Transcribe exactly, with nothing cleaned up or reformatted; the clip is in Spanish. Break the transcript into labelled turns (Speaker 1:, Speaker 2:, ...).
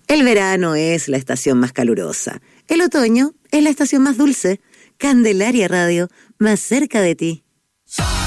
Speaker 1: El verano es la estación más calurosa. El otoño es la estación más dulce. Candelaria Radio, más cerca de ti.